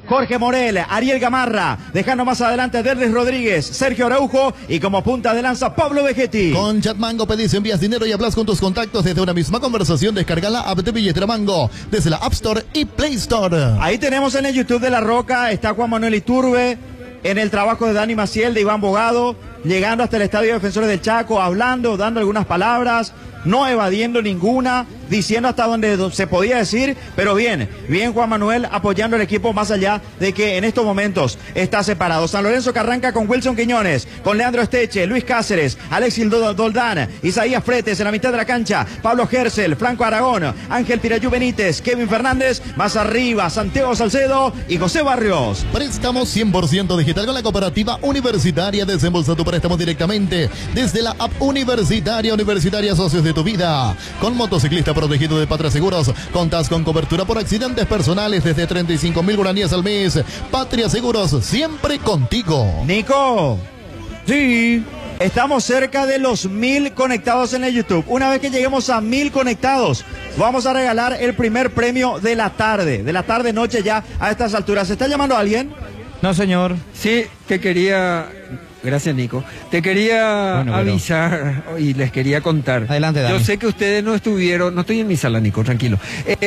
Jorge Morel, Ariel Gamarra, dejando más adelante a Derlis Rodríguez, Sergio Araujo y como punta de lanza Pablo Vegetti. Con Chatmango pedís, envías dinero y hablas con tus contactos desde una misma conversación. Descarga la app de Billetera Mango desde la App Store y Play Store. Ahí tenemos en el YouTube de La Roca, está Juan Manuel Iturbe, en el trabajo de Dani Maciel, de Iván Bogado, llegando hasta el Estadio de Defensores del Chaco, hablando, dando algunas palabras, no evadiendo ninguna, diciendo hasta donde se podía decir, pero bien Juan Manuel apoyando al equipo más allá de que en estos momentos está separado. San Lorenzo que arranca con Wilson Quiñones, con Leandro Esteche, Luis Cáceres, Alexis Doldán, Isaías Fretes en la mitad de la cancha, Pablo Gersel, Franco Aragón, Ángel Pirayú Benítez, Kevin Fernández, más arriba Santiago Salcedo y José Barrios. Préstamos 100% digital con la Cooperativa Universitaria. Desembolsa tu préstamo directamente desde la app Universitaria Socios de tu Vida. Con motociclista protegido de Patria Seguros, contás con cobertura por accidentes personales desde 35.000 guaraníes al mes. Patria Seguros, siempre contigo. Nico, sí, estamos cerca de los 1000 conectados en el YouTube. Una vez que lleguemos a 1000 conectados, vamos a regalar el primer premio de la tarde noche ya a estas alturas. ¿Se está llamando a alguien? No, señor. Sí, te quería... Gracias, Nico. Te quería avisar y les quería contar. Adelante, Dani. Yo sé que ustedes no estuvieron... No estoy en mi sala, Nico, tranquilo.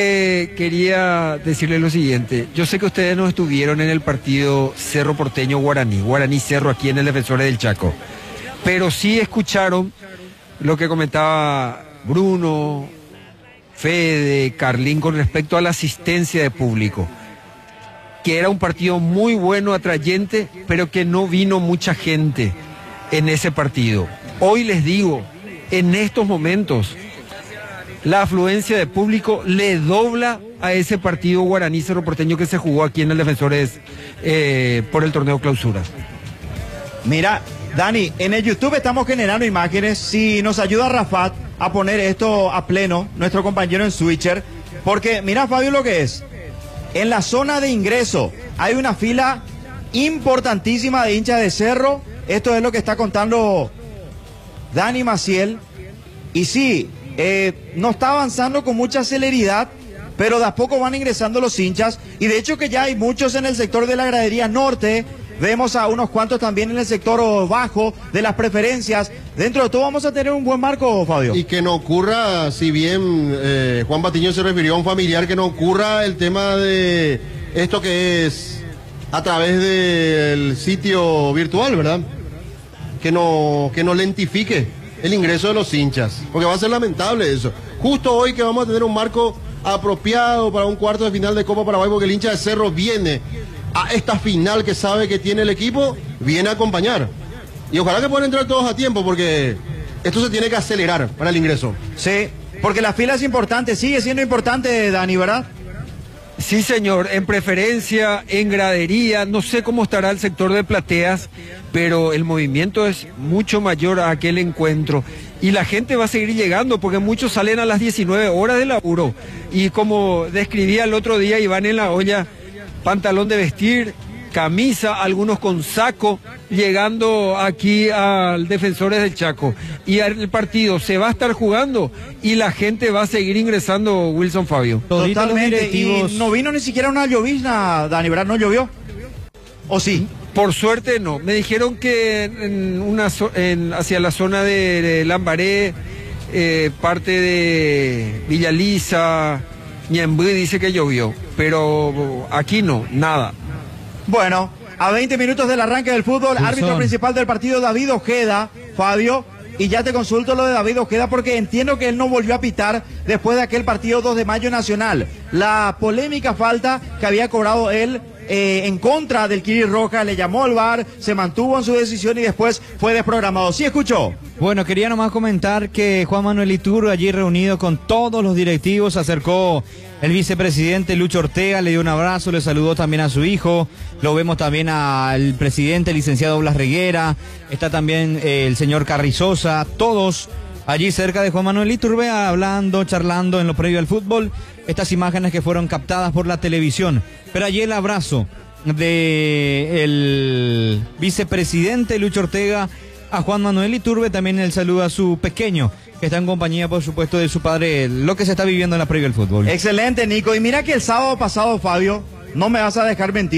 Quería decirles lo siguiente. Yo sé que ustedes no estuvieron en el partido Cerro Porteño-Guaraní. Guaraní-Cerro aquí en el Defensores del Chaco. Pero sí escucharon lo que comentaba Bruno, Fede, Carlín con respecto a la asistencia de público. Que era un partido muy bueno, atrayente, pero que no vino mucha gente en ese partido. Hoy les digo, en estos momentos, la afluencia de público le dobla a ese partido Guaraní Cerro Porteño que se jugó aquí en el Defensores por el torneo Clausura. Mira, Dani, en el YouTube estamos generando imágenes. Si nos ayuda Rafat a poner esto a pleno, nuestro compañero en Switcher, porque mira, Fabio, lo que es. En la zona de ingreso hay una fila importantísima de hinchas de Cerro. Esto es lo que está contando Dani Maciel. Y sí, no está avanzando con mucha celeridad, pero de a poco van ingresando los hinchas. Y de hecho que ya hay muchos en el sector de la gradería norte. Vemos a unos cuantos también en el sector bajo de las preferencias. Dentro de todo vamos a tener un buen marco, Fabio. Y que no ocurra, si bien Juan Patiño se refirió a un familiar, que no ocurra el tema de esto que es a través del sitio virtual, ¿verdad? Que no lentifique el ingreso de los hinchas, porque va a ser lamentable eso. Justo hoy que vamos a tener un marco apropiado para un cuarto de final de Copa Paraguay, porque el hincha de Cerro viene a esta final que sabe que tiene el equipo, viene a acompañar. Y ojalá que puedan entrar todos a tiempo, porque esto se tiene que acelerar para el ingreso. Sí, porque la fila es importante, sigue siendo importante, Dani, ¿verdad? Sí, señor, en preferencia, en gradería, no sé cómo estará el sector de plateas, pero el movimiento es mucho mayor a aquel encuentro. Y la gente va a seguir llegando, porque muchos salen a las 19 horas de laburo. Y como describía el otro día Iván en la olla, pantalón de vestir, camisa, algunos con saco, llegando aquí al Defensores del Chaco. Y el partido se va a estar jugando y la gente va a seguir ingresando, Wilson, Fabio. Totalmente, y no vino ni siquiera una llovizna, Dani, ¿verdad? ¿No llovió? ¿O sí? Por suerte no. Me dijeron que hacia la zona de Lambaré, parte de Villa Lisa, Ñemby dice que llovió, pero aquí no, nada. Bueno, a 20 minutos del arranque del fútbol, árbitro principal del partido, David Ojeda, Fabio, y ya te consulto lo de David Ojeda porque entiendo que él no volvió a pitar después de aquel partido 2 de mayo nacional. La polémica falta que había cobrado él en contra del Kiri Roja, le llamó al VAR, se mantuvo en su decisión y después fue desprogramado. ¿Sí escuchó? Bueno, quería nomás comentar que Juan Manuel Iturbe, allí reunido con todos los directivos, se acercó el vicepresidente Lucho Ortega, le dio un abrazo, le saludó también a su hijo, lo vemos también al presidente, el licenciado Blas Reguera, está también el señor Carrizosa, todos allí cerca de Juan Manuel Iturbe, hablando, charlando en lo previo al fútbol, estas imágenes que fueron captadas por la televisión. Pero allí el abrazo del vicepresidente Lucho Ortega a Juan Manuel Iturbe, también el saludo a su pequeño, que está en compañía, por supuesto, de su padre, lo que se está viviendo en la previa del fútbol. Excelente, Nico. Y mira que el sábado pasado, Fabio, no me vas a dejar mentir.